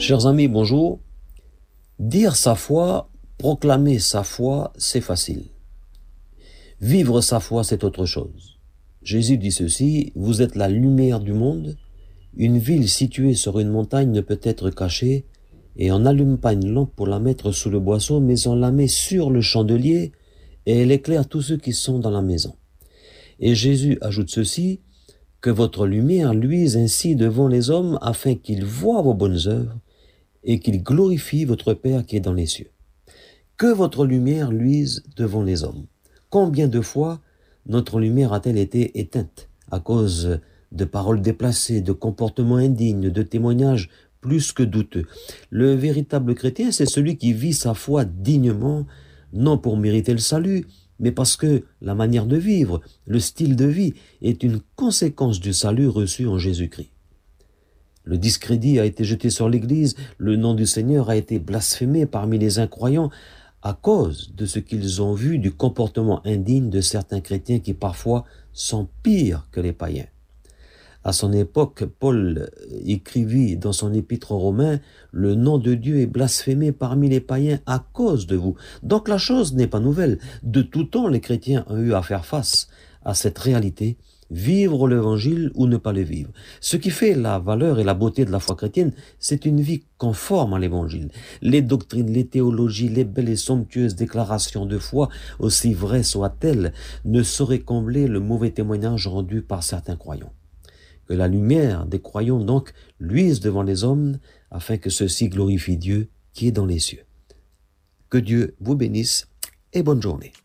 Chers amis, bonjour. Dire sa foi, proclamer sa foi, c'est facile. Vivre sa foi, c'est autre chose. Jésus dit ceci: vous êtes la lumière du monde. Une ville située sur une montagne ne peut être cachée, et on n'allume pas une lampe pour la mettre sous le boisseau, mais on la met sur le chandelier, et elle éclaire tous ceux qui sont dans la maison. Et Jésus ajoute ceci: que votre lumière luise ainsi devant les hommes, afin qu'ils voient vos bonnes œuvres, et qu'ils glorifient votre Père qui est dans les cieux. Que votre lumière luise devant les hommes. Combien de fois notre lumière a-t-elle été éteinte à cause de paroles déplacées, de comportements indignes, de témoignages plus que douteux? Le véritable chrétien, c'est celui qui vit sa foi dignement, non pour mériter le salut, mais parce que la manière de vivre, le style de vie est une conséquence du salut reçu en Jésus-Christ. Le discrédit a été jeté sur l'Église, le nom du Seigneur a été blasphémé parmi les incroyants à cause de ce qu'ils ont vu du comportement indigne de certains chrétiens qui parfois sont pires que les païens. À son époque, Paul écrivit dans son épître aux Romains: « Le nom de Dieu est blasphémé parmi les païens à cause de vous. » Donc la chose n'est pas nouvelle. De tout temps, les chrétiens ont eu à faire face à cette réalité: vivre l'évangile ou ne pas le vivre. Ce qui fait la valeur et la beauté de la foi chrétienne, c'est une vie conforme à l'évangile. Les doctrines, les théologies, les belles et somptueuses déclarations de foi, aussi vraies soient-elles, ne sauraient combler le mauvais témoignage rendu par certains croyants. Que la lumière des croyants donc luise devant les hommes, afin que ceux-ci glorifient Dieu qui est dans les cieux. Que Dieu vous bénisse et bonne journée.